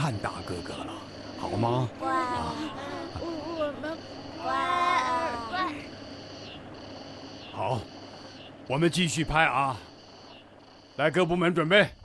看大哥哥了，好吗？ 乖儿，我们乖儿。 好，我们继续拍啊！来，各部门准备。